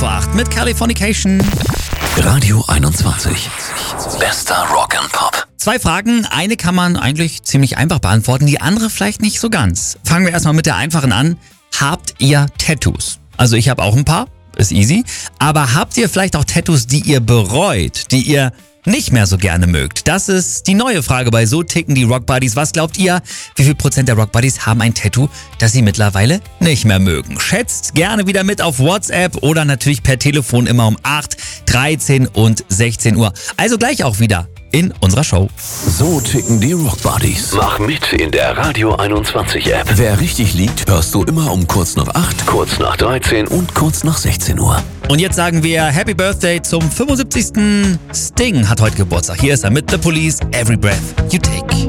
8 mit Californication. Radio 21. Bester Rock and Pop. 2 Fragen, eine kann man eigentlich ziemlich einfach beantworten, die andere vielleicht nicht so ganz. Fangen wir erstmal mit der einfachen an. Habt ihr Tattoos? Also ich habe auch ein paar, ist easy. Aber habt ihr vielleicht auch Tattoos, die ihr bereut, die ihr nicht mehr so gerne mögt? Das ist die neue Frage bei So ticken die Rock Buddies. Was glaubt ihr? Wie viel Prozent der Rock Buddies haben ein Tattoo, das sie mittlerweile nicht mehr mögen? Schätzt gerne wieder mit auf WhatsApp oder natürlich per Telefon immer um 8, 13 und 16 Uhr. Also gleich auch wieder in unserer Show. So ticken die Rock Buddies. Mach mit in der Radio 21 App. Wer richtig liegt, hörst du immer um kurz nach 8, kurz nach 13 und kurz nach 16 Uhr. Und jetzt sagen wir Happy Birthday zum 75. Sting hat heute Geburtstag. Hier ist er mit The Police, Every Breath You Take.